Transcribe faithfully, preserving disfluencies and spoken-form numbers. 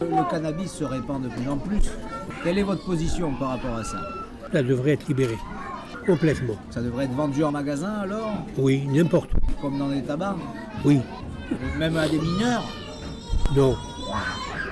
Le cannabis se répand de plus en plus. Quelle est votre position par rapport à ça? Ça devrait être libéré, complètement. Ça devrait être vendu en magasin alors? Oui, n'importe où. Comme dans les tabacs? Oui, Même à des mineurs? non.